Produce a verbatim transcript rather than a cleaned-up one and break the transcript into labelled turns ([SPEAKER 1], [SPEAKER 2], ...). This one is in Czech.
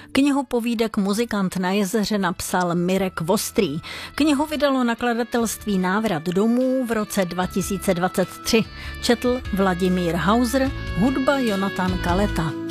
[SPEAKER 1] Knihu povídek Muzikant na jezeře napsal Mirek Vostrý. Knihu vydalo nakladatelství Návrat domů v roce dva tisíce dvacet tři. Četl Vladimír Hauser, hudba Jonathan Kaleta.